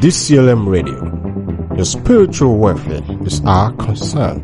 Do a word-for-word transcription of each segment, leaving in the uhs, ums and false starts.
D C L M Radio. Your spiritual welfare is our concern.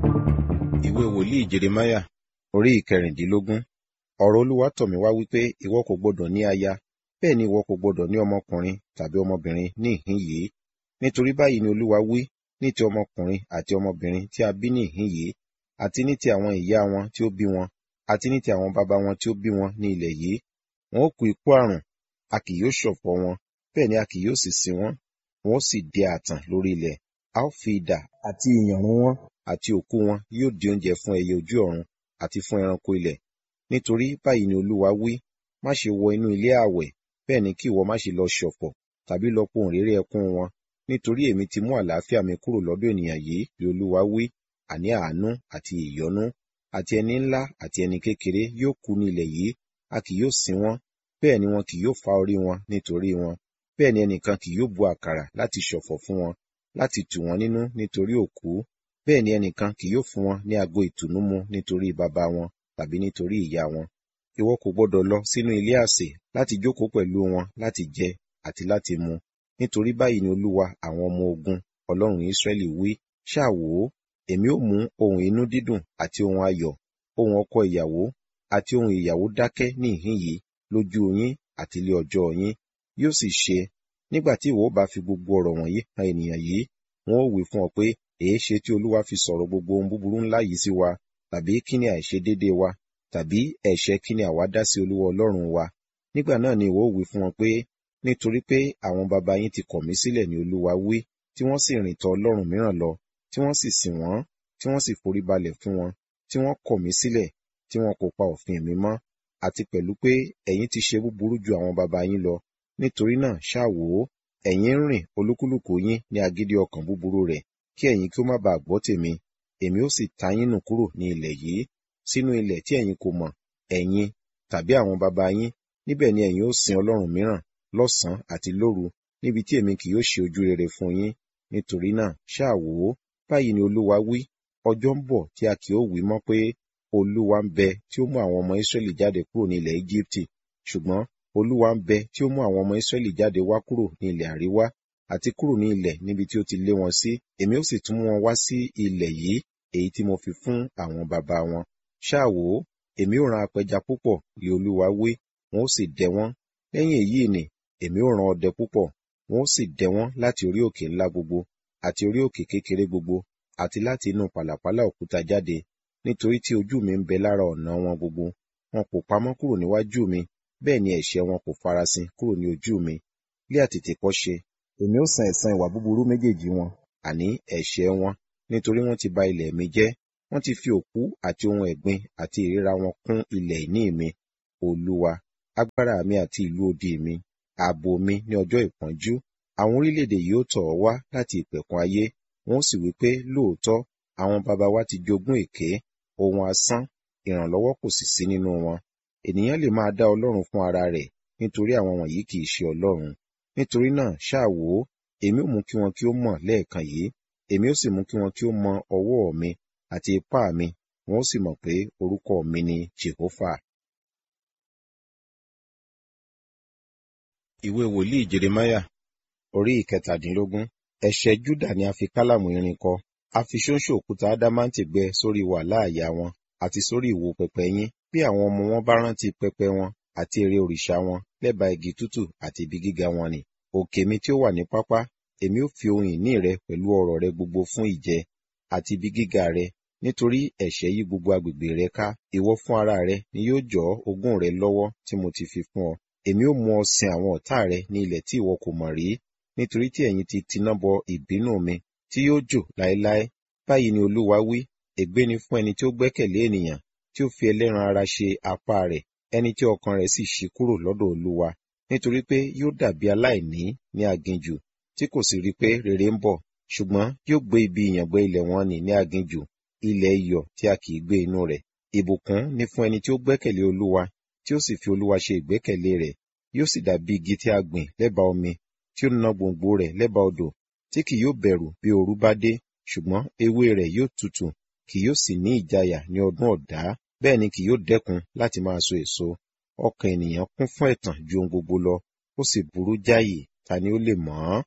Ìwé wòlíì Jeremáyà orí ìkẹrìndínlógún. Ọ̀rọ̀ Olúwa tọ̀ mí wá wípé ìwọ kò gbọdọ̀ ní aya, bẹ́ẹ̀ ni ìwọ kò gbọdọ̀ ní ọmọkùnrin tàbí ọmọbìnrin ní ìhín yìí. Nítorí báyìí ni Olúwa wí, ní ti ọmọkùnrin àti ọmọbìnrin tí a bí ní ìhín yìí, àti ní ti àwọn ìyá wọn tí ó bí wọn, àti ní ti àwọn baba wọn tí ó bí wọn ní ilẹ̀ yìí. Wọn ó kú ikú àrùn, a kì yóò ṣọ̀fọ̀ wọn, bẹ́ẹ̀ ni a kì yóò sì sin wọn. Wọn ó sì di ààtàn lórí ilẹ̀. A ó fi idà àti ìyànrun wọn àti òkú wọn yóò di oúnjẹ fún ẹyẹ ojú ọ̀run àti fún ẹranko ilẹ̀. Nítorí báyìí ni Olúwa wí, má ṣe wọ inú ilé ààwẹ̀, bẹ́ẹ̀ ni kí ìwọ má ṣe lọ ṣọ̀fọ̀ tàbí lọ pohùn réré ẹkún wọn. Nítorí èmi ti mú àlàáfíà mi kúrò lọ́dọ̀ ènìyàn yìí, ni Olúwa wí, àní àánú àti ìyọ́nú, àti ẹni ńlá àti ẹni kékeré yóò kú ní ilẹ̀ yìí, a kì yóò sin wọ́n, bẹ́ẹ̀ ni wọn kì yóò fá orí wọn nítorí wọn. Bẹ́ẹ̀ ni ẹnìkan kì yóò bu àkàrà láti ṣọ̀fọ̀ fún wọn, láti tù wọ́n nínú nítorí òkú. Bẹ́ẹ̀ ni ẹnìkan kì yóò fún wọn ní ago ìtùnú mu nítorí baba wọn tàbí nítorí ìyá wọn. Ìwọ kò gbọdọ̀ lọ sínú ilé àsè láti jókòó pẹ̀lú wọn láti jẹ àti láti mu. Nítorí báyìí ni Olúwa àwọn ọmọ ogun, Ọlọ́run Ísírẹ́lì wí, ṣáà wò ó, èmi ó mú ohùn inú dídùn àti ohùn ayọ̀, ohùn ọkọ ìyàwó àti ohùn ìyàwó dákẹ́ ní ìhín yìí lójú yín àti ilé ọjọ́ yín. Yóò sì ṣe, nígbà tí ìwọ bá fi gbogbo ọ̀rọ̀ wọ̀nyí han ènìyàn yìí, wọn ó wí fún ọ pé, èéṣe tí Olúwa fi sọ̀rọ̀ gbogbo ohun búburú ńlá yìí sí wa? Tàbí kí ni àìṣedéédéé wa? Tàbí ẹ̀ṣẹ̀ kí ni àwa dá sí Olúwa Ọlọ́run wa? Nígbà náà ni ìwọ ó wí fún wọn pé, nítorí pé àwọn baba yín ti kọ̀ mí sílẹ̀ ni Olúwa wí, tí wọ́n sì rìn tọ ọlọ́run mìíràn lọ, tí wọ́n sì sìn wọ́n, tí wọ́n sì foríbalẹ̀ fún wọn, tí wọ́n kọ̀ mí sílẹ̀, tí wọn kò pa òfin mi mọ́, àti pẹ̀lú pé ẹ̀yin ti ṣe búburú ju àwọn baba yín lọ. Nítorí náà ṣáà wò ó, ẹ̀yin ń rìn olúkúlùkù yín ní agídí ọkàn búburú rẹ̀, kí ẹ̀yin kí ó má baà gbọ́ tèmi. Èmi ó sì ta yín nù kúrò ní ilẹ̀ yìí, sínú ilẹ̀ tí ẹ̀yin kò mọ̀, ẹ̀yin tàbí àwọn baba yín. Níbẹ̀ ni ẹ̀yin ó sin ọlọ́run mìíràn lọ́sàn-án àti lóru, níbi tí èmi kì yóò ṣe ojú rere fún yín. Nítorí náà ṣáà wò ó, báyìí ni Olúwa wí, ọjọ́ ń bọ̀ tí a kì yóò wí mọ́ pé, Olúwa ń bẹ tí ó mú àwọn ọmọ Ísírẹ́lì jáde kúrò ní ilẹ̀ Égíptì. Ṣùgbọ́n Olúwa ń bẹ tí ó mú àwọn ọmọ Ísírẹ́lì jáde wá kúrò ní ilẹ̀ àríwá, àti kúrò ní ilẹ̀ níbi tí ó ti lé wọn sí. Èmi ó sì tún mú wọn wá sí ilẹ̀ yìí, èyí tí mo fi fún àwọn baba wọn. Ṣáà wò ó, èmi ó rán apẹja púpọ̀, li Olúwa wí, wọn ó sì dẹ wọ́n. Lẹ́yìn èyí ni èmi ó rán ọdẹ púpọ̀, wọn ó sì dẹ wọ́n láti orí òkè ńlá gbogbo, àti orí òkè kékeré gbogbo, àti láti inú pàlàpálá òkúta jáde. Nítorí tí ojú mi ń bẹ lára ọ̀nà wọn gbogbo, wọn kò pamọ́ kúrò níwájú mi, bẹ́ẹ̀ ni ẹ̀ṣẹ̀ wọn kò farasin kúrò ní ojú mi. Lé àtètèkọ́ṣe, èmi ó san ẹ̀san ìwà búburú méjèèjì wọn, àní ẹ̀ṣẹ̀ wọn, nítorí wọ́n ti ba ilẹ̀ mi jẹ́. Wọ́n ti fi òkú àti ohun ẹ̀gbin àti ìríra wọn kún ilẹ̀ ìní mi. Olúwa, agbára mi àti ìlú odi mi, ààbò mi ní ọjọ́ ìpọ́njú. Àwọn orílẹ̀-èdè yóò tọ̀ ọ́ wá láti ìpẹ̀kun ayé, wọn ó sì wí pé, lóòótọ́, àwọn baba wa ti jogún èké, ohun asán, ìrànlọ́wọ́ kò sì sí nínú wọn. Ènìyàn lè máa dá Ọlọ́run fún ara rẹ̀, nítorí àwọn wọ̀nyí kì í ṣe Ọlọ́run. Nítorí náà ṣáà wò ó, èmi ó mú kí wọn kí ó mọ̀ lẹ́ẹ̀kan yìí, èmi ó sì mú kí wọn kí ó mọ ọwọ́ mi àti ipá mi, wọn ó sì mọ̀ pé orúkọ mi ni Jèhófà. Ìwé wòlíì Jeremáyà orí ìkẹtàdínlógún. Ẹ̀ṣẹ̀ Júdà ni a fi kálàmù irin kọ, a fi ṣóńṣó òkúta ádámáǹtì gbẹ́ sórí wàláà àyà wọn, àti sórí ìwo pẹpẹ yín. Bí àwọn ọmọ wọn bá rántí pẹpẹ wọn àti ère òrìṣà wọn lẹ́bàá igi tútù àti ibi gíga wọn nì. Òkè mi tí ó wà ní pápá, èmi ó fi ohun ìní rẹ pẹ̀lú ọrọ̀ rẹ gbogbo fún ìjẹ, àti ibi gíga rẹ, nítorí ẹ̀ṣẹ̀ yí gbogbo agbègbè rẹ ká. Ìwọ fún ara rẹ ni yóò jọ́ ogún rẹ lọ́wọ́ tí mo ti fi fún ọ. Èmi ó mú ọ sin àwọn ọ̀tá rẹ ní ilẹ̀ tí ìwọ kò mọ̀ rí, nítorí tí ẹ̀yin ti tiná bọ ìbínú mi tí yóò jò láéláé. Báyìí ni Olúwa wí, ègbé ni fún ẹni tí ó gbẹ́kẹ̀lé ènìyàn, tí ó fi ẹlẹ́ran ara ṣe apá rẹ̀, ẹni tí ọkàn rẹ̀ sì ṣí kúrò lọ́dọ̀ Olúwa. Nítorí pé yóò dàbí aláìní ní aginjù, tí kò sì rí pé rere ń bọ̀, ṣùgbọ́n yóò gbé ibi ìyàngbẹ́ ilẹ̀ wọn nì ní aginjù, ilẹ̀ iyọ̀ tí a kì í gbé inú rẹ̀. Ìbùkún ni fún ẹni tí ó gbẹ́kẹ̀lé Olúwa, tí ó sì fi Olúwa ṣe ìgbẹ́kẹ̀lé rẹ̀. Yóò sì dàbí igi tí a gbìn lẹ́bàá omi, tí ó na gbòǹgbò rẹ̀ lẹ́bàá odò, tí kì yóò bẹ̀rù bí ooru bá dé, ṣùgbọ́n ewé rẹ̀ yóò tutù, kì yóò sì ní ìjayà ní ọdún ọ̀dá, bẹ́ẹ̀ ni kì yóò dẹ́kun láti máa so èso. Ọkàn ènìyàn kún fún ẹ̀tàn ju ohun gbogbo lọ, ó sì burú jáyì, ta ni ó lè mọ̀ ọ́n?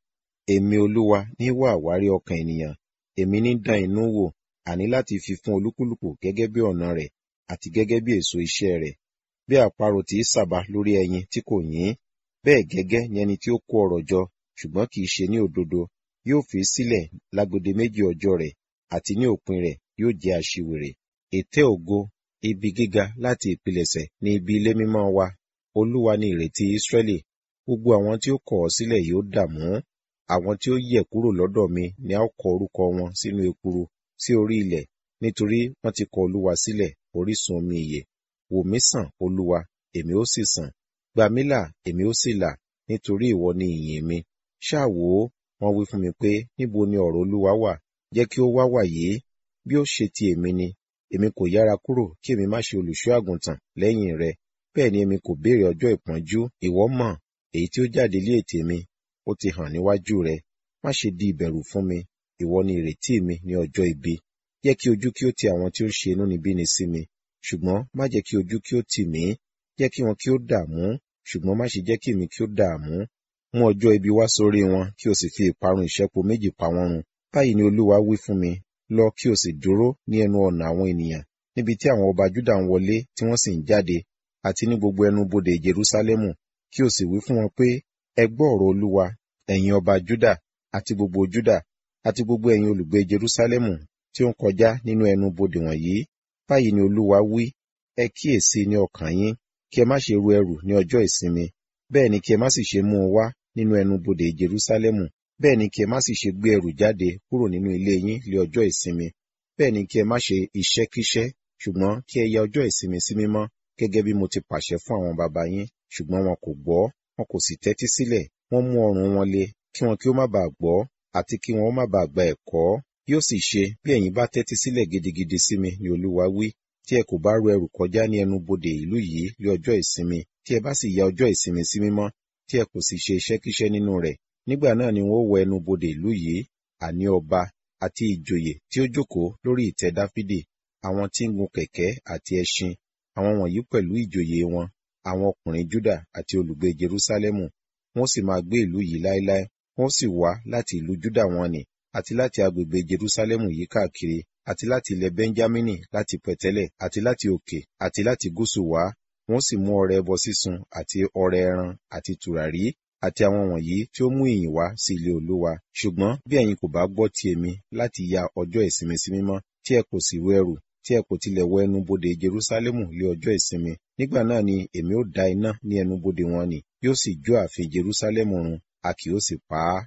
Èmi Olúwa ní wá àwárí ọkàn ènìyàn, èmi ní dán inú wò, àní láti fi fún olúkúlùkù gẹ́gẹ́ bí ọ̀nà rẹ̀ àti gẹ́gẹ́ bí èso iṣẹ́ rẹ̀. Bí àparò tí í sàba lórí ẹyin tí kò yín, bẹ́ẹ̀ gẹ́gẹ́ ni ẹni tí ó kó ọrọ̀ jọ, ṣùgbọ́n kì í ṣe ní òdodo, yóò fi sílẹ̀ lágbede méjì ọjọ́ rẹ̀, àti ní òpin rẹ̀ yóò jẹ́ aṣiwèrè. Ètè ògo, ibi gíga láti ìpilẹ̀ṣẹ̀ ní ibi ilé mímọ́ wa. Olúwa ni ìrètí Israẹli. Gbogbo àwọn tí ó kọ̀ ọ́ sílẹ̀ yóò dààmú. Àwọn tí ó yẹ̀ kúrò lọ́dọ̀ mi ni a ó kọ orúkọ wọn sínú ekuru sí orí ilẹ̀, nítorí wọ́n ti kọ Olúwa sílẹ̀, orísun omi ìyè. Wò mí sàn, Olúwa, èmi ó sì sàn. Gbà mí là, èmi ó sì là, nítorí ìwọ ni ìyìn mi. Ṣáà wò ó, wọ́n wí fún mi pé, níbo ni ọ̀rọ̀ Olúwa wà? Jẹ́ kí ó wá wàyé. Bí ó ṣe ti èmi ni, èmi kò yára kúrò kí èmi má ṣe olùṣọ́ àgùntàn lẹ́yìn rẹ. Bẹ́ẹ̀ ni èmi kò béèrè ọjọ́ ìpọ́njú. Ìwọ mọ̀, èyí tí ó jáde lé ètè mi, ó ti hàn níwájú rẹ. Má ṣe di ìbẹ̀rù fún mi, ìwọ ni ìrètí mi ní ọjọ́ ibi. Jẹ́ kí ojú kí ó ti àwọn tí ó ń ṣe inúnibíni sí mi, ṣùgbọ́n má jẹ́ kí ojú kí ó tì mí. Jẹ́ kí wọn kí ó dààmú, ṣùgbọ́n má ṣe jẹ́ kí èmi kí ó dààmú. Mú ọjọ́ ibi wá sórí wọn, kí o sì fi ìparun ìṣẹ́po méjì pa wọ́n run. Báyìí ni Olúwa wí fún mi, lọ kí o sì dúró ní ẹnu ọ̀nà àwọn ènìyàn, níbi tí àwọn ọba Júdà ń wọlé tí wọ́n sì ń jáde, àti ní gbogbo ẹnu bodè Jerúsálẹ́mù, kí o sì wí fún wọn pé, ẹ gbọ́ ọ̀rọ̀ Olúwa, ẹ̀yin ọba Júdà, àti gbogbo Júdà, àti gbogbo ẹ̀yin olùgbé Jerúsálẹ́mù tí ó ń kọjá nínú ẹnu bodè wọ̀nyí. Báyìí ni Olúwa wí, ẹ kíyèsí ní ọkàn yín, kí ẹ má ṣe ru ẹrù ní ọjọ́ ìsinmi, bẹ́ẹ̀ ni kí ẹ má sì ṣe mú un wá nínú ẹnu bodè Jerúsálẹ́mù, bẹ́ẹ̀ ni kí ẹ má sì ṣe gbé ẹrù jáde kúrò nínú ilé yín lé ọjọ́ ìsinmi, bẹ́ẹ̀ ni kí ẹ má ṣe iṣẹ́kíṣẹ́, ṣùgbọ́n kí ẹ ya ọjọ́ ìsinmi sí mímọ́, gẹ́gẹ́ bí mo ti pàṣẹ fún àwọn baba yín. Ṣùgbọ́n wọn kò gbọ́, wọn kò sì tẹ́tí sílẹ̀, wọ́n mú ọrùn wọn le, kí wọn kí ó má baà gbọ́, àti kí wọn ó má baà gba ẹ̀kọ́. Yóò sì ṣe, bí ẹ̀yin bá tẹ́tí sílẹ̀ gidigidi sí mi, ni Olúwa wí, tí ẹ kò bá ru ẹrù kọjá ní ẹnu bodè ìlú yìí lé ọjọ́ ìsinmi, tí ẹ bá sì ya ọjọ́ ìsinmi sí mímọ́, tí ẹ kò sì ṣe iṣẹ́kíṣẹ́ nínú rẹ̀, nígbà náà ni wọn ó wọ ẹnu bodè ìlú yìí, àní ọba àti ìjòyè tí ó jókòó lórí ìtẹ́ Dáfídì, àwọn tí ń gun kẹ̀kẹ́ àti ẹṣin, àwọn wọ̀nyí pẹ̀lú ìjòyè wọn, àwọn ọkùnrin Júdà àti olùgbé Jerúsálẹ́mù. Wọ́n sì máa gbé ìlú yìí láéláé, wọ́n sì wá láti ìlú Júdà wọn nì, àti láti agbègbè Jerúsálẹ́mù yìí káàkiri, àti láti ilẹ̀ Bẹ́ńjámínì, láti pẹ̀tẹ́lẹ̀, àti láti òkè, àti láti gúúsù wá. Wọ́n sì mú ọrẹ ẹbọ sísun àti ọrẹ ẹran àti tùràrí, àti àwọn wọ̀nyí tí ó mú ìyìn wá sí ilé Olúwa. Ṣùgbọ́n bí ẹ̀yin kò bá gbọ́ ti èmi láti ya ọjọ́ ìsinmi sí mímọ́, tí ẹ kò sì ru ẹrù, tí ẹ kò tilẹ̀ wọ ẹnu bodè Jerúsálẹ́mù lé ọjọ́ ìsinmi, nígbà náà ni èmi ó dá iná ní ẹnu bodè wọn nì, yóò sì jó ààfin Jerúsálẹ́mù run, a kì yóò sì pa á.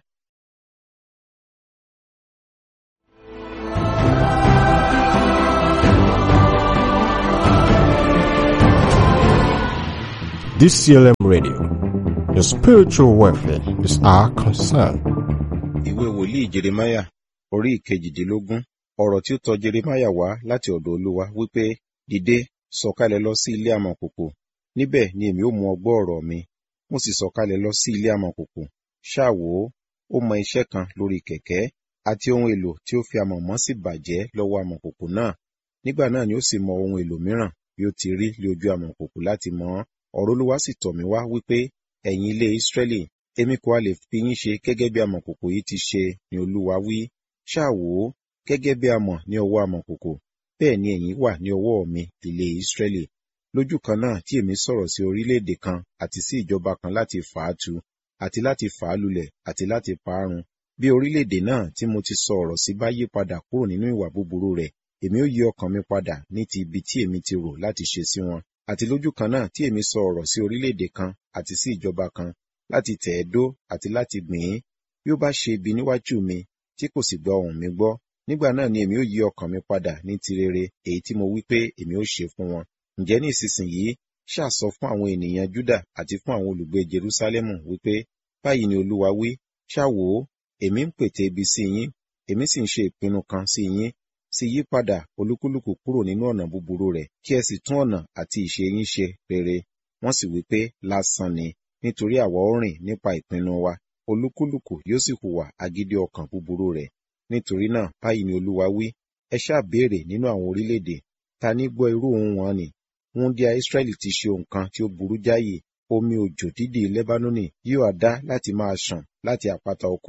D C L M Radio, your spiritual welfare is our concern. Ìwé wòlíì Jeremáyà, orí ìkejìdínlógún. Ọ̀rọ̀ tí ó tọ Jeremáyà wá láti ọ̀dọ̀ Olúwa wípé, dìde, sọ̀kalẹ̀ lọ sí ilé amọ̀kòkò, níbẹ̀ ni èmi ó mú ọ gbọ́ ọ̀rọ̀ mi. Mo sì sọ̀kalẹ̀ lọ sí ilé amọ̀kòkò. Ṣáà wò ó, ó mọ iṣẹ́ kan lórí kẹ̀kẹ́, àti ohun èlò tí ó fi amọ̀ mọ́ sì bàjẹ́ lọ́wọ́ amọ̀kòkò náà. Nígbà náà ni ó sì mọ ohun èlò mìíràn bí ó ti rí lé ojú amọ̀kòkò láti mọ̀ ọ́n. Ọ̀rọ̀ Olúwa sì tọ̀ mí wá wípé, ẹ̀yin ilé Israẹli, èmi kò ha lè fi yín ṣe gẹ́gẹ́ bí amọ̀kòkò yìí ti ṣe, ni Olúwa wí. Ṣáà wò ó, gẹ́gẹ́ bí amọ̀ ní ọwọ́ amọ̀kòkò, bẹ́ẹ̀ ni ẹ̀yin wà ní ọwọ́ mi, ilé Israẹli. Lójú kan náà tí èmi sọ̀rọ̀ sí orílẹ̀-èdè kan àti sí ìjọba kan láti fà á tu, àti láti fà á lulẹ̀, àti láti pa á run. Bí orílẹ̀-èdè náà tí mo ti sọ ọ̀rọ̀ sí bá yí padà kúrò nínú ìwà búburú rẹ̀, èmi ó yí ọkàn mi padà ní ti ibi tí èmi ti rò láti ṣe sí wọn. Àti lójú kan náà tí èmi sọ ọ̀rọ̀ sí orílẹ̀-èdè kan àti sí ìjọba kan láti tẹ̀ ẹ́ dó àti láti gbìn ín, bí ó bá ṣe ibi níwájú mi tí kò sì gba ohùn mi gbọ́, nígbà náà ni èmi ó yí ọkàn mi padà ní ti rere èyí tí mo wí pé èmi ó ṣe fún wọn. Ǹjẹ́ ní ìsinsìnyí ṣáà sọ fún àwọn ènìyàn Júdà àti fún àwọn olùgbé Jerúsálẹ́mù wípé, báyìí ni Olúwa wí, ṣáà wò ó, èmi ń pète ibi sí yín, èmi sì ń ṣe ìpinnu kan sí yín, sì yí padà olúkúlùkù kúrò nínú ọ̀nà búburú rẹ̀, kí ẹ sì tún ọ̀nà àti ìṣe yín ṣe rere. Wọ́n sì wí pé, lásán ni, nítorí àwa ó rìn nípa ìpinnu wa, olúkúlùkù yóò sì hùwà agídí ọkàn búburú rẹ̀. Nítorí náà, báyìí ni Olúwa wí, ẹ ṣáà béèrè nínú àwọn orílẹ̀-èdè, ta ní gbọ́ irú ohùn wọn nì? Wúńdíá Israẹli ti ṣe nǹkan tí ó burú jáyì, omi òjò dídì Lẹ́bánónì yóò á dá láti máa ṣàn láti àpáta oko,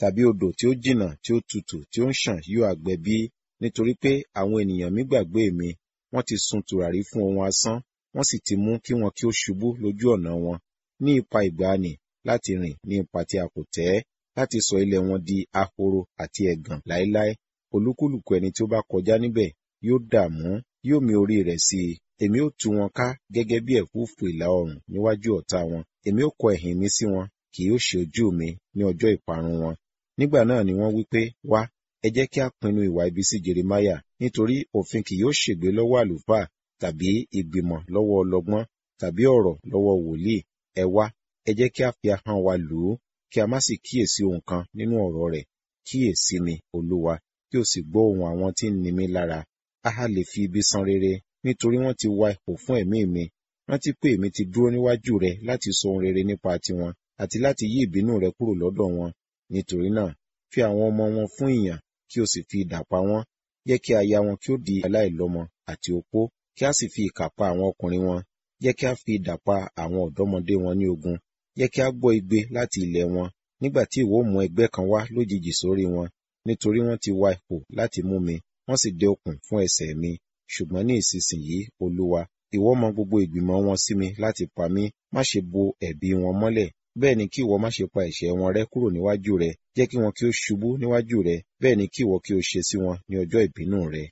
tàbí odò tí ó jìnnà tí ó tutù tí ó ń ṣàn yóò àgbẹ̀ bí? Nítorí pé àwọn ènìyàn mi gbàgbé mi, wọ́n ti sun tùràrí fún ohun asán, wọ́n sì ti mú kí wọn kí ó ṣubú lójú ọ̀nà wọn, ní ipa ìgbàanì láti rìn ní ipa tí a kò tẹ́, láti sọ ilẹ̀ wọn di ahoro àti ẹ̀gàn láéláé. Olúkúlùkù ẹni tí ó bá kọjá níbẹ̀ yóò dààmú, yóò mì orí rẹ̀ sí i. Èmi ó tú wọn ká gẹ́gẹ́ bí ẹ̀fúùfù ìlà oòrùn níwájú ọ̀tá wọn. Èmi ó kọ ẹ̀yìn mi sí wọn, kì yóò ṣe ojú mi ní ọjọ́ ìparun wọn. Nígbà náà ni wọ́n wí pé, wá, ẹ jẹ́ kí a pinnu ìwà ibi sí Jeremáyà, nítorí òfin kì yóò ṣègbé lọ́wọ́ àlùfáà, tàbí ìgbìmọ̀ lọ́wọ́ ọlọ́gbọ́n, tàbí ọ̀rọ̀ lọ́wọ́ wòlíì. Ẹ wá, ẹ jẹ́ kí a fi ahọ́n wa lù ú, kí a má sì kíyèsí ohun kan nínú ọ̀rọ̀ rẹ̀. Kíyèsí mi, Olúwa, kí o sì gbọ́ ohùn àwọn tí ń ni mí lára. A ha lè fi ibi san rere, nítorí wọ́n ti wa ipò fún ẹ̀mí mi. Rántí pé èmi ti dúró níwájú rẹ láti sọ ohun rere nípa tiwọn, àti láti yí ìbínú rẹ kúrò lọ́dọ̀ wọn. Nítorí náà, fi àwọn ọmọ wọn fún ìyàn, kí o sì fi idà pa wọ́n. Jẹ́ kí aya wọn kí ó di aláìlọ́mọ àti opó, kí a sì fi ìkà pa àwọn ọkùnrin wọn. Jẹ́ kí a fi idà pa àwọn ọ̀dọ́mọdé wọn ní ogun. Jẹ́ kí a gbọ́ igbe láti ilẹ̀ wọn, nígbà tí ìwọ mú ẹgbẹ́ kan wá lójijì sórí wọn. Nítorí wọ́n ti wa ipò láti mú mi, wọ́n sì dé okùn fún ẹsẹ̀ mi. Ṣùgbọ́n ní ìsinsìnyí, Olúwa, ìwọ mọ gbogbo ìgbìmọ̀ wọn sí mi láti pa mí. Má ṣe bo ẹ̀bi wọn mọ́lẹ̀, bẹ́ẹ̀ ni kí ìwọ má ṣe pa ẹ̀ṣẹ̀ wọn rẹ́ kúrò níwájú rẹ. Jẹ́ kí wọn kí ó ṣubú níwájú rẹ, bẹ́ẹ̀ ni kí ìwọ kí ó ṣe sí wọn ní ọjọ́ ìbínú rẹ.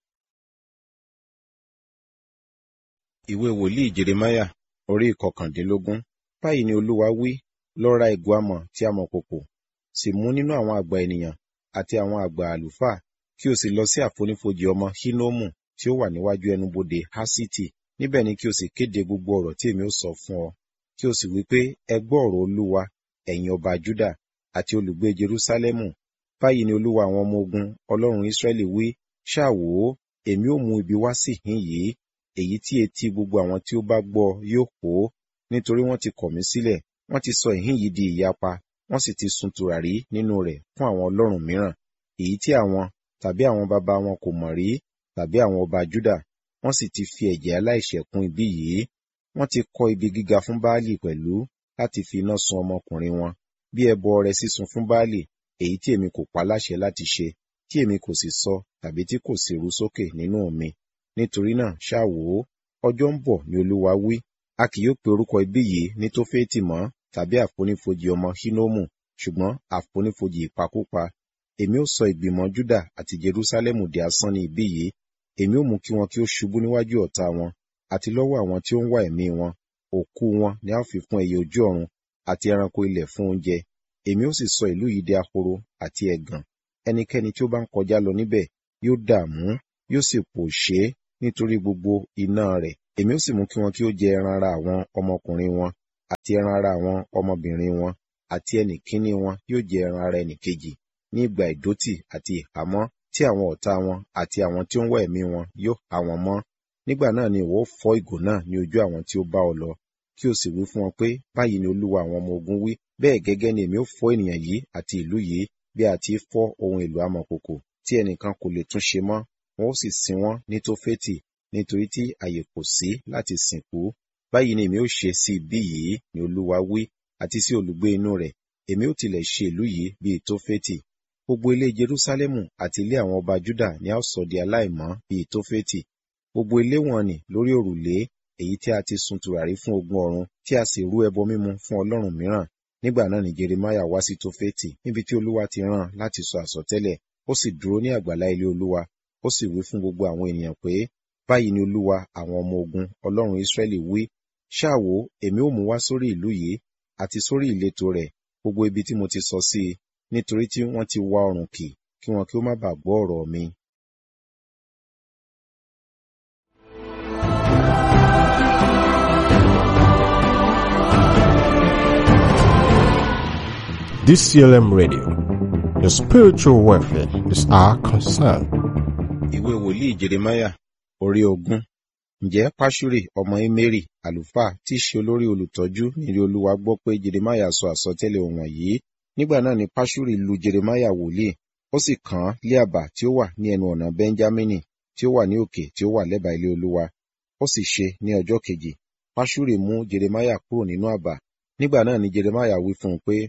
Ìwé wòlíì Jeremáyà orí ìkọkàndínlógún. Báyìí ni Olúwa wí, lọ ra ìgò amọ̀ tí a mọ̀ kòkò, sì mú nínú àwọn àgbà ènìyàn àti àwọn àgbà àlùfáà, kí o sì lọ sí àfonífojì ọmọ Hínómù tí ó wà níwájú ẹnubodè Hásítì. Níbẹ̀ ni kí o sì kéde gbogbo ọ̀rọ̀ tí èmi ó sọ fún ọ. Kí o sì wí pé, ẹ gbọ́ ọ̀rọ̀ Olúwa, ẹ̀yin ọba Júdà àti olùgbé Jerúsálẹ́mù. Báyìí ni Olúwa àwọn ọmọ ogun, Ọlọ́run Ísírẹ́lì wí, ṣáà wò ó, èmi ó mú ibi wá sí ìhín yìí, èyí tí etí gbogbo àwọn tí ó bá gbọ́ yóò hó, nítorí wọ́n ti kọ̀ mí sílẹ̀, wọ́n ti sọ ìhín yìí di ìyapa, wọ́n sì ti sun tùràrí nínú rẹ̀ fún àwọn ọlọ́run mìíràn, èyí tí àwọn tàbí àwọn baba wọn kò mọ̀ rí, tàbí àwọn ọba Júdà. Wọ́n sì ti fi ẹ̀jẹ̀ aláìṣẹ̀ kún ibi yìí. Wọ́n ti kọ́ ibi gíga fún Baálì pẹ̀lú, láti fi iná sun ọmọkùnrin wọn, bí ẹbọ ọrẹ sísun fún Baálì, èyí tí èmi kò pa láṣẹ láti ṣe, tí èmi kò sì sọ, tàbí tí kò sì ru sókè nínú mi. Nítorí náà, ṣáà wò ó, ọjọ́ ń bọ̀ ni Olúwa wí, a kì yóò pe orúkọ ibi yìí ní Tófétì mọ́, tàbí àfonífojì ọmọ Hínómù, ṣùgbọ́n àfonífojì ìpakúpa. Èmi ó sọ ìgbìmọ̀ Júdà àti Jerúsálẹ́mù di asán ní ibi yìí. Èmi ó mú kí wọn kí ó ṣubú níwájú ọ̀tá wọn, àti lọ́wọ́ àwọn tí ó ń wá ẹ̀mí wọn. Òkú wọn ni a ó fi fún ẹyẹ ojú ọ̀run, àti ẹranko ilẹ̀ fún oúnjẹ. Èmi ó sì sọ ìlú yìí di ahoro àti ẹ̀gàn. Ẹnikẹ́ni tí ó bá ń kọjá lọ níbẹ̀ yóò dààmú, yóò sì pòṣé nítorí gbogbo iná rẹ̀. Èmi ó sì mú kí wọn kí ó jẹ ẹran ara àwọn ọmọkùnrin wọn, àti ẹran ara àwọn ọmọbìnrin wọn, àti ẹnìkíní wọn yóò jẹ ẹran ara ẹnìkejì, ní ìgbà ìdótì àti ìhámọ́, tí àwọn ọ̀tá wọn àti àwọn tí ó ń wá ẹ̀mí wọn yóò há wọn mọ́. Nígbà náà ni ìwọ ó fọ́ ìgò náà ní ojú àwọn tí ó bá ọ lọ, kí o sì wí fún wọn pé, báyìí ni Olúwa àwọn ọmọ ogun wí, bẹ́ẹ̀ gẹ́gẹ́ ni èmi ó fọ́ ènìyàn yìí àti ìlú yìí, bí a ti fọ́ ohun èlò amọ̀kòkò, tí ẹnìkan kò lè tún ṣe mọ́. Wọn ó sì sin wọ́n ní Tófétì, nítorí tí àyè kò sí láti sìnkú. Báyìí ni èmi ó ṣe sí ibi yìí, ni Olúwa wí, àti sí olùgbé inú rẹ̀. Èmi ó tilẹ̀ ṣe ìlú yìí bíi Tófétì. Gbogbo ilé Jerúsálẹ́mù àti ilé àwọn ọba Júdà ni a ó sọ di aláìmọ́ bíi Tófétì. Gbogbo ilé wọn nì lórí òrùlé, èyí tí a ti sun tùràrí fún ogun ọ̀run, tí a sì rú ẹbọ mímu fún ọlọ́run mìíràn. Nígbà náà ni Jeremáyà wá sí Tófétì, níbi tí Olúwa ti rán láti sọ àsọtẹ́lẹ̀. Ó sì dúró ní àgbàlá ilé Olúwa, ó sì wí fún gbogbo àwọn ènìyàn pé, báyìí ni Olúwa àwọn ọmọ ogun, Ọlọ́run Ísírẹ́lì wí, ṣáà wò, èmi ó mú wá sórí ìlú yìí, àti sórí ìletò rẹ̀, gbogbo ibi tí mo ti sọ sí i, nítorí tí wọ́n ti wá ọrùn kì, kí wọn kí ó má bàa gbọ́ ọ̀rọ̀ mi. D C L M Radio, your spiritual welfare is our concern. Ìwé wòlíì Jeremáyà orí ogún. Ǹjẹ́ Pàṣúrì ọmọ Émérì àlùfáà tí í ṣe olórí olùtọ́jú nílé Olúwa gbọ́ pé Jeremáyà sọ àsọtẹ́lẹ̀ ohun yìí. Nígbà náà ni Pàṣúrì lu Jeremáyà wòlíì, ó sì kàn án lé àbà tí ó wà ní ẹnu ọ̀nà Bẹ́ńjámínì, tí ó wà ní òkè tí ó wà lẹ́bàá ilé Olúwa. Ó sì ṣe ní ọjọ́ kejì, Pàṣúrì mú Jeremáyà kúrò nínú àbà. Nígbà náà ni Jeremáyà wí fún un pé,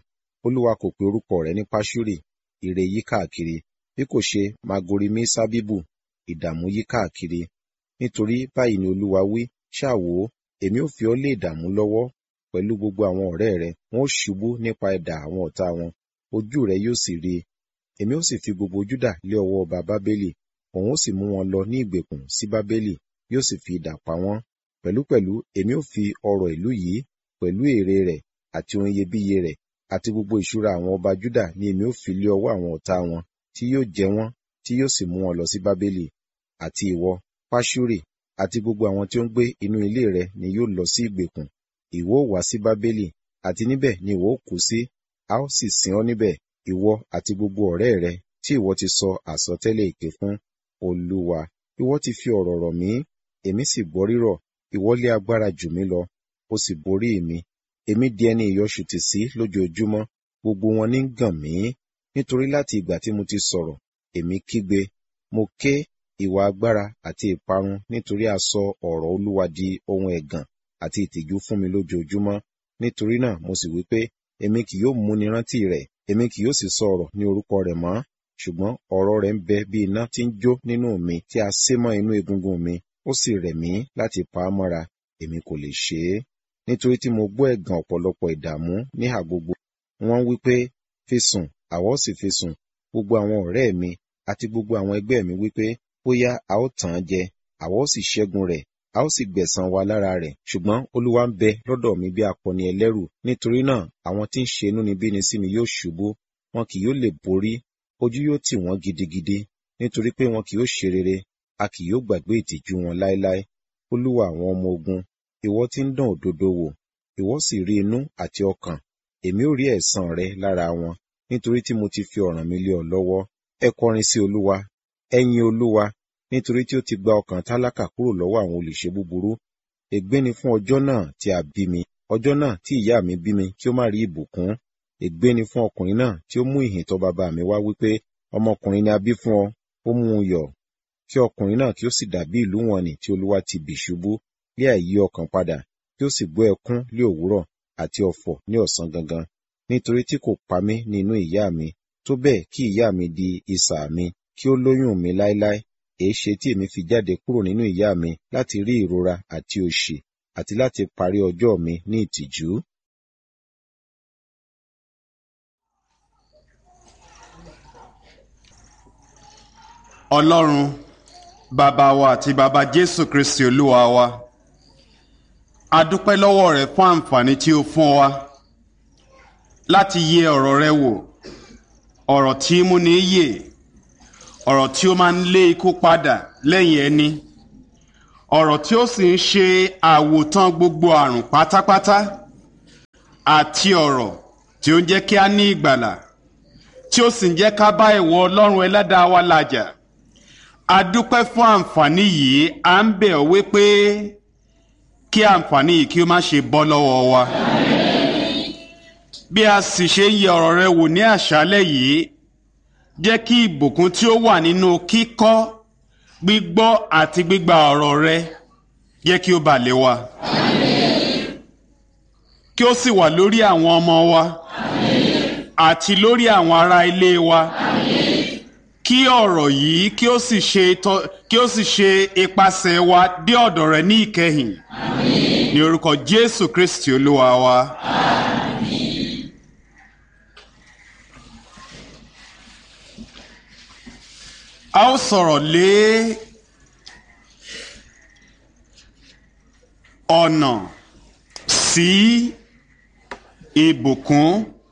Olúwa kò pe orúkọ rẹ̀ ní Paṣuri, ire yí káàkiri, bí kò ṣe Magorimi Sabibu, ìdààmú yí káàkiri. Nítorí báyìí ni Olúwa wí, ṣáà wò ó, èmi ó fi ọ́ lé ìdààmú lọ́wọ́ pẹ̀lú gbogbo àwọn ọ̀rẹ́ rẹ, wọn ó ṣubú nípa idà àwọn ọ̀tá wọn, ojú rẹ yóò sì rí i. Èmi ó sì fi gbogbo Júdà lé ọwọ́ ọba Bábélì, òun ó sì mú wọn lọ ní ìgbèkùn sí Bábélì, yóò sì fi idà pa wọ́n. Pẹ̀lúpẹ̀lú èmi ó fi ọrọ̀ ìlú yìí, pẹ̀lú èrè rẹ̀ àti ohun iyebíye rẹ̀, àti gbogbo ìṣúra àwọn ọba Júdà ni èmi ó fi lé ọwọ́ àwọn ọ̀tá wọn, tí yóò jẹ wọ́n, tí yóò sì mú wọn lọ sí Bábélì. Àti ìwọ, Paṣuri, àti gbogbo àwọn tí ó ń gbé inú ilé rẹ ni yóò lọ sí ìgbèkùn. Ìwọ ó wá sí Bábélì, àti níbẹ̀ ni ìwọ ó kú sí, a ó sì sin ọ́ níbẹ̀, ìwọ àti gbogbo ọ̀rẹ́ rẹ tí ìwọ ti sọ àsọtẹ́lẹ̀ èké fún. Olúwa, ìwọ ti fi ọ̀rọ̀ rọ̀ mí, èmi sì gbọ́ rírọ̀, ìwọ lé agbára jù mí lọ, ó sì borí mi. Èmi di ẹni ìyọṣùtì sí lójoojúmọ́, gbogbo wọn ní ń gàn mí. Nítorí láti ìgbà tí mo ti sọ̀rọ̀, èmi kígbe, mo ké ìwà agbára àti ìparun, nítorí a sọ ọ̀rọ̀ Olúwa di ohun ẹ̀gàn àti ìtìjú fún mi lójoojúmọ́. Nítorí náà mo sì wí pé, èmi kì yóò múni rántí rẹ̀, èmi kì yóò sì sọ ọ̀rọ̀ ní orúkọ rẹ̀ mọ́. Ṣùgbọ́n ọ̀rọ̀ rẹ̀ ń bẹ bí iná tí ń jó nínú mi, tí a sé mọ́ inú egungun mi, ó sì rẹ̀ mí láti pa á mọ́ra, èmi kò lè ṣe é. Nítorí tí mo gbọ́ ẹ̀gàn ọ̀pọ̀lọpọ̀ ìdààmú níhà gbogbo. Wọ́n wí pé, fi sùn, àwa ó sì fi sùn. Gbogbo àwọn ọ̀rẹ́ mi àti gbogbo àwọn ẹgbẹ́ mi wí pé, bóyá a ó tàn án jẹ, àwa ó sì ṣẹ́gun rẹ̀, a ó sì gbẹ̀san wa lára rẹ̀. Ṣùgbọ́n Olúwa ń bẹ lọ́dọ̀ mi bí akọni ẹlẹ́rù. Nítorí náà àwọn tí ń ṣe inúnibíni sí mi yóò ṣubú, wọn kì yóò lè borí. Ojú yóò tì wọ́n gidigidi, nítorí pé wọn kì yóò ṣe rere, a kì yóò gbàgbé ìtìjú wọn láéláé. Olúwa àwọn ọmọ ogun, ìwọ tí ń dán òdodo wò, ìwọ sì rí inú àti ọkàn. Èmi ó rí ẹ̀san rẹ lára wọn, nítorí tí mo ti fi ọ̀ràn mi lé ọ lọ́wọ́. Ẹ kọrin sí Olúwa, ẹ yin Olúwa, nítorí tí ó ti gba ọkàn tálákà kúrò lọ́wọ́ àwọn olùṣe búburú. Ègbé ni fún ọjọ́ náà tí a bí mi, ọjọ́ náà tí ìyá mi bí mi kí ó má rí ìbùkún. Ègbé ni fún ọkùnrin náà tí ó mú ìhìn tọ̀ bàbá mi wá wípé, ọmọkùnrin ni a bí fún ọ, ó mú un yọ̀. Kí ọkùnrin náà kí ó sì dàbí ìlú wọn nì tí Olúwa ti bì ṣubú, lé àìyí ọkàn padà, kí ó sì gbọ́ ẹkún lé òwúrọ̀ àti ọ̀fọ̀ ní ọ̀sán gangan. Nítorí tí kò pa mí ní inú ìyá mi, tó bẹ́ẹ̀ kí ìyá mi di isà mi, kí ó lóyún mi láéláé. Èéṣe tí èmi fi jáde kúrò nínú ìyá mi láti rí ìrora àti òṣì, àti láti parí ọjọ́ mi ní ìtìjú? Ọlọ́run, bàbá wa àti bàbá Jésù Kristi Olúwa wa, a dúpẹ́ lọ́wọ́ rẹ fún àǹfààní tí ó fún wa láti yẹ ọ̀rọ̀ rẹ wò, ọ̀rọ̀ tí í múni yè, ọ̀rọ̀ tí ó máa ń lé ikú padà lẹ́yìn ẹni, ọ̀rọ̀ tí ó sì ń ṣe àwòtán gbogbo àrùn pátápátá, àti ọ̀rọ̀ tí ó ń jẹ́ kí a ní ìgbàlà, tí ó sì ń jẹ́ ká bá ìwọ Ọlọ́run ẹlẹ́dàá wa làjà. A dúpẹ́ fún àǹfààní yìí, à ń bẹ̀ ọ́ wípé kí àǹfààní yìí kí ó má ṣe bọ́ lọ́wọ́ wa. Bí a sì ṣe ń yẹ ọ̀rọ̀ rẹ wò ní àṣálẹ́ yìí, jẹ́ kí ìbùkún tí ó wà nínú kíkọ́, gbígbọ́ àti gbígba ọ̀rọ̀ rẹ jẹ́ kí ó bà lé wa. Kí ó sì wà lórí àwọn ọmọ wa àti lórí àwọn ará ilé wa. Kí ọ̀rọ̀ yìí kí ó sì ṣe kí ó sì ṣe ipasẹ̀ wa dé ọ̀dọ̀ rẹ ní ìkẹyìn. Ní orúkọ Jésù Kristi Olúwa wa. A ó sọ̀rọ̀ lé ọ̀nà sí ìbùkún.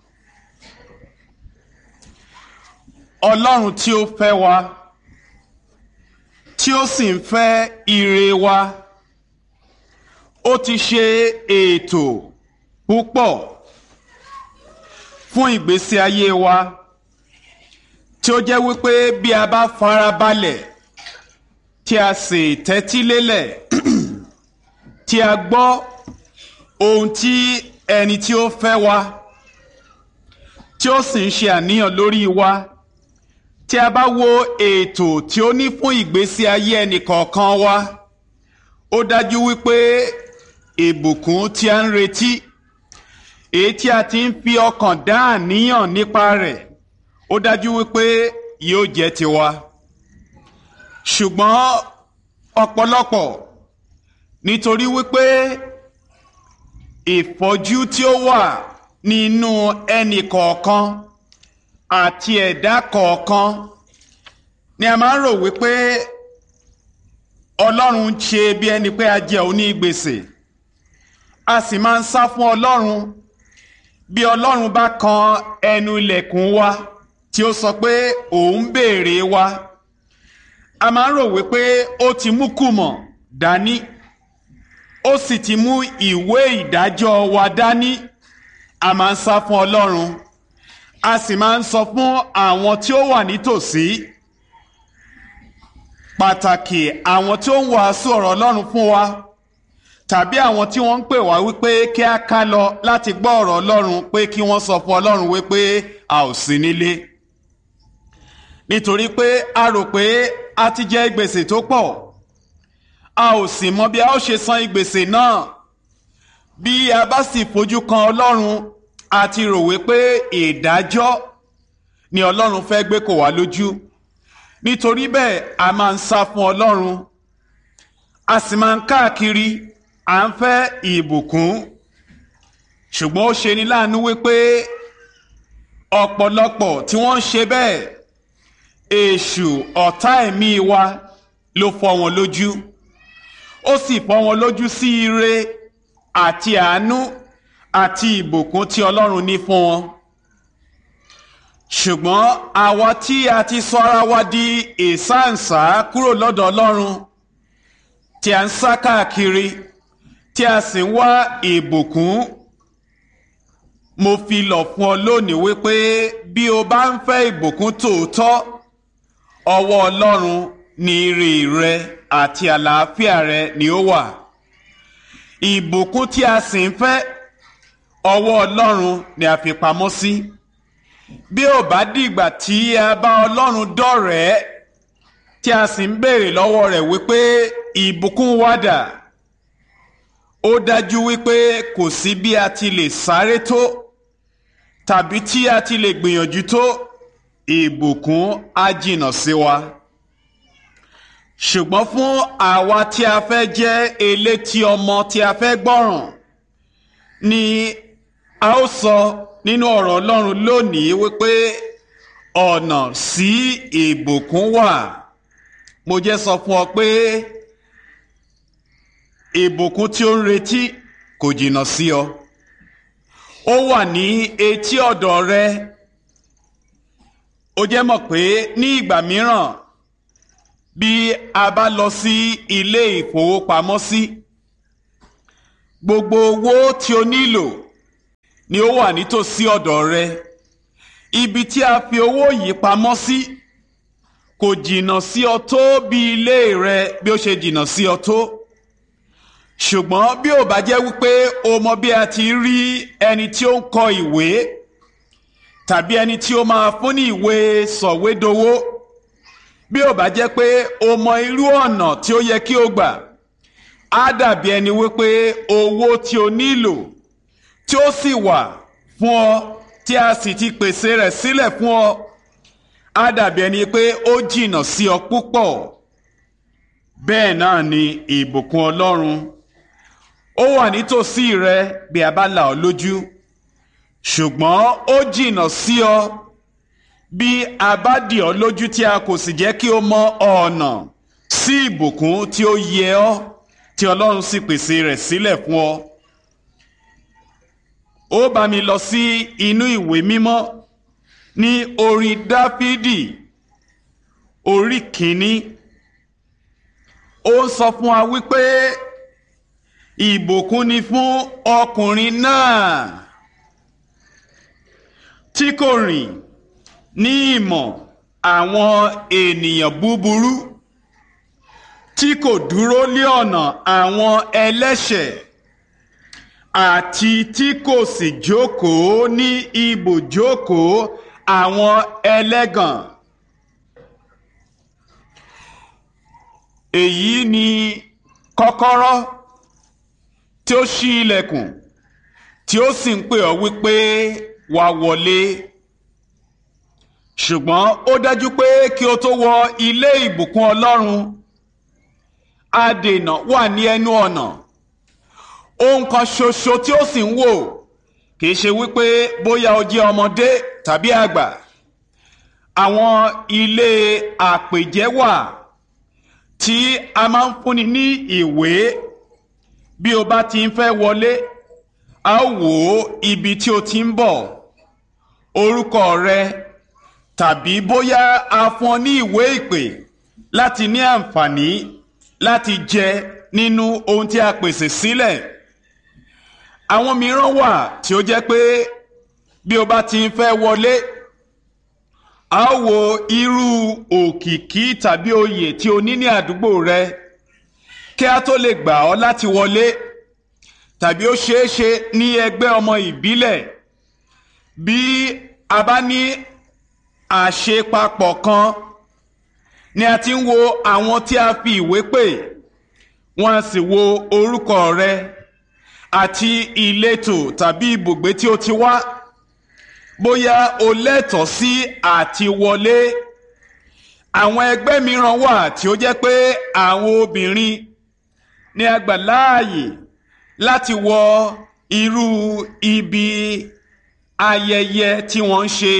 Ọlọ́run tí ó fẹ́ wa, tí ó sì ń fẹ́ ire wa, ó ti ṣe ètò púpọ̀ fún ìgbésí ayé wa, tí ó jẹ́ wípé bí a bá farabalẹ̀, tí a sì tẹ́tí lélẹ̀, tí a gbọ́ ohun tí ẹni tí ó fẹ́ wa, tí ó sì ń ṣe àníyàn lórí wa, tí a bá wo ètò tí ó ní fún ìgbésí ayé ẹnìkọ̀ọ̀kan wa, ó dájú wípé ìbùkún tí a ń retí, èyí tí a ti ń fi ọkàn dá àníyàn nípa rẹ̀ ó dájú wípé yóò jẹ́ tiwa. Ṣùgbọ́n ọ̀pọ̀lọpọ̀ nítorí wípé ìfọ́jú tí ó wà nínú ẹnì kọ̀ọ̀kan àti ẹ̀dá kọ̀ọ̀kan ni a máa ń rò wípé Ọlọ́run ṣe bí ẹni pé a jẹ òní gbèsè, a sì máa ń sá fún Ọlọ́run bí Ọlọ́run bá kan ẹnu ilẹ̀kùn wa tí ó sọ pé òun béèrè wa. A máa ń rò wípé ó ti mú kùmọ̀ dání, ó sì ti mú ìwé ìdájọ́ wa dání. A máa ń sá fún Ọlọ́run, a sì máa ń sọ fún àwọn tí ó wà nítòsí, pàtàkì àwọn tí ó ń wàásù ọ̀rọ̀ Ọlọ́run fún wa, tàbí àwọn tí wọ́n ń pè wá wípé kí a ká lọ láti gbọ́ ọ̀rọ̀ Ọlọ́run, pé kí wọ́n sọ fún Ọlọ́run wípé a ò sí nílé. Nítorí pé a rò pé a ti jẹ gbèsè tó pọ̀, a ò sì mọ bí a ó ṣe san gbèsè náà. Bí a bá sì fojú kan Ọlọ́run, a ti rò wípé ìdájọ́ ni Ọlọ́run fẹ́ gbé kò wá lójú. Nítorí bẹ́ẹ̀ a máa ń sá fún Ọlọ́run, a sì máa ń káàkiri, à ń fẹ́ ìbùkún. Ṣùgbọ́n ó ṣe ni láàánú wípé ọ̀pọ̀lọpọ̀ tí wọ́n ń ṣe bẹ́ẹ̀, èṣù ọ̀tá ẹ̀mí wa ló fọ́ wọn lójú. Ó sì fọ́ wọn lójú sí ire àti àánú àti ìbùkún tí Ọlọ́run ní fún wọn. Ṣùgbọ́n àwa tí a ti sọ ara wa di ìsáǹsá kúrò lọ́dọ̀ Ọlọ́run, tí a ń sá káàkiri, tí a sì ń wá ìbùkún, mo fi lọ̀ fún ọ lónìí wípé bí o bá ń fẹ́ ìbùkún tòótọ́, ọwọ́ Ọlọ́run ni ire rẹ àti àlàáfíà rẹ ni ó wà. Ìbùkún tí a sì ń fẹ́, ọwọ́ Ọlọ́run ni a fi pamọ́ sí. Bí ó bá dìgbà tí a bá Ọlọ́run dọ̀rẹ́, tí a sì ń béèrè lọ́wọ́ rẹ̀ wípé ìbùkún wa dà, ó dájú wípé kò sí bí a ti lè sáré tó tàbí tí a ti lè gbìyànjú tó, ìbùkún á jìnnà sí wa. Ṣùgbọ́n fún àwa tí a fẹ́ jẹ́ elétí ọmọ, tí a fẹ́ gbọ́ràn, ni a ó sọ nínú ọ̀rọ̀ Ọlọ́run lónìí wípé ọ̀nà sí ìbùkún wà. Mo jẹ́ sọ fún ọ pé ìbùkún tí ó ń retí kò jìnnà sí ọ, ó wà ní etí ọ̀dọ̀ rẹ. Ó jẹ́ mọ̀ pé ní ìgbà mìíràn bí a bá lọ sí ilé ìfowópamọ́sí, gbogbo owó tí o nílò ni ó wà nítòsí ọ̀dọ̀ rẹ. Ibi tí a fi owó yìí pamọ́ sí kò jìnnà sí ọ tó bí ilé rẹ bí ó ṣe jìnnà sí ọ tó. Ṣùgbọ́n bí ó bá jẹ́ wípé o mọ bí a ti rí ẹni tí ó ń kọ ìwé, tàbí ẹni tí ó máa fún ní ìwé sọ̀wédowó, bí ó bá jẹ́ pé o mọ irú ọ̀nà tí ó yẹ kí o gbà, á dàbí ẹni wípé owó tí o nílò tí ó sì wà fún ọ, tí a sì ti pèsè rẹ̀ sílẹ̀ fún ọ, á dàbí ẹni pé ó jìnnà sí ọ púpọ̀. Bẹ́ẹ̀ náà ni ìbùkún Ọlọ́run, ó wà nítòsí rẹ bí a bá là ọ́ lójú, ṣùgbọ́n ó jìnnà sí ọ bí a bá dì ọ́ lójú, tí a kò sì jẹ́ kí o mọ ọ̀nà sí ìbùkún tí ó yẹ ọ́, tí Ọlọ́run sì pèsè rẹ̀ sílẹ̀ fún ọ. Ó bá mi lọ sí inú ìwé mímọ́ ní orin Dáfídì orí kìíní. Ó ń sọ fún wa wípé ìbùkún ni fún ọkùnrin náà tí kò rìn ní ìmọ̀ àwọn ènìyàn búburú, tí kò dúró lé ọ̀nà àwọn ẹlẹ́ṣẹ̀, àti tí kò sì jókòó ní ibùjókòó àwọn ẹlẹ́gàn. Èyí ni kọ́kọ́rọ́ tí ó ṣí ilẹ̀kùn tí ó sì ń pè ọ́ wípé wá wọlé. Ṣùgbọ́n ó dájú pé kí o tó wọ ilé ìbùkún Ọlọ́run, adènà wà ní ẹnu ọ̀nà. Ohun kan ṣoṣo tí ó sì ń wò kì í ṣe wípé bóyá o jẹ́ ọmọdé tàbí àgbà. Àwọn ilé àpèjẹ wà tí a máa ń fúnni ní ìwé. Bí o bá ti ń fẹ́ wọlé, a ó wò ó ibi tí o ti ń bọ̀, orúkọ rẹ, tàbí bóyá a fún ọ ní ìwé ìpè láti ní àǹfààní láti jẹ nínú ohun tí a pèsè sílẹ̀. Àwọn mìíràn wà tí ó jẹ́ pé bí o bá ti ń fẹ́ wọlé, a ó wo irú òkìkí tàbí oyè tí o ní ní àdúgbò rẹ kí a tó lè gbà ọ́ láti wọlé. Tàbí ó ṣeé ṣe ní ẹgbẹ́ ọmọ ìbílẹ̀, bí a bá ní àṣepapọ̀ kan ni a ti ń wo àwọn tí a fi ìwé pè, wọ́n á sì wo orúkọ rẹ àti ìletò tàbí ibùgbé tí o ti wá, bóyá o lẹ́tọ̀ọ́ sí àti wọlé. Àwọn ẹgbẹ́ mìíràn wà tí ó jẹ́ pé àwọn obìnrin ní a gbà láàyè láti wọ irú ibi ayẹyẹ tí wọ́n ń ṣe.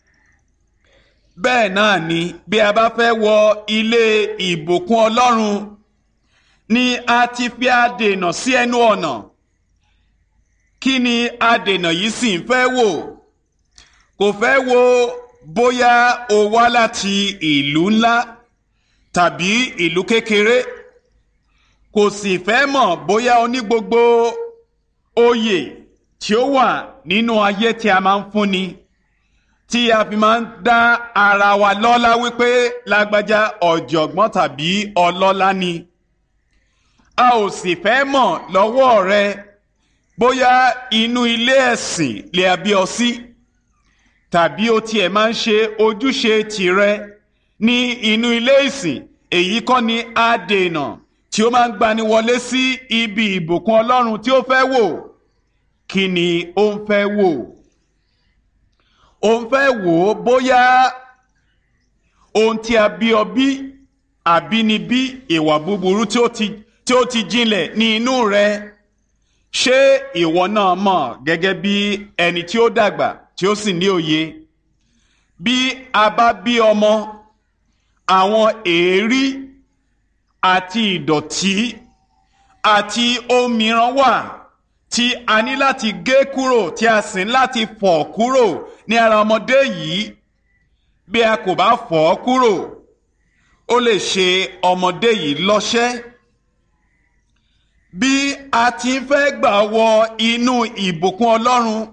Bẹ́ẹ̀ náà ni bí a bá fẹ́ wọ ilé ìbùkún Ọlọ́run, ni a ti fi adènà sí ẹnu ọ̀nà. Kí ni adènà yìí sì ń fẹ́ wò? Kò fẹ́ wo bóyá o wá láti ìlú ńlá tàbí ìlú kékeré. Kò sì fẹ́ mọ̀ bóyá o ní gbogbo oyè tí ó wà nínú ayé tí a máa ń fúnni, tí a fi máa ń dá ara wa lọ́lá wípé lágbájá ọ̀jọ̀gbọ́n tàbí ọlọ́lá ni. A ò sì fẹ́ mọ̀ lọ́wọ́ rẹ bóyá inú ilé ẹ̀sìn lè a bí ọ sí, tàbí o tiẹ̀ máa ń ṣe ojúṣe tìrẹ ní inú ilé ìsìn. Èyí kọ́ ni adènà tí ó máa ń gbani wọlé sí ibi ìbùkún Ọlọ́run tí ó fẹ́ wò. Kí ni ó ń fẹ́ wò? Ó ń fẹ́ wò ó bóyá ohun tí a bí ọ bí, àbínibí, ìwà búburú tí ó ti tí ó ti jinlẹ̀ ní inú rẹ, ṣé ìwọ náà mọ̀ gẹ́gẹ́ bí ẹni tí ó dàgbà tí ó sì ní òye? Bí a bá bí ọmọ, àwọn èérí àti ìdọ̀tí àti ohun mìíràn wà tí a ní láti gé kúrò, tí a sì ní láti fọ̀ kúrò ní ara ọmọdé yìí. Bí a kò bá fọ̀ ọ́ kúrò, ó lè ṣe ọmọdé yìí lọ́ṣẹ́. Bí a ti ń fẹ́ gbà wọ inú ìbùkún Ọlọ́run,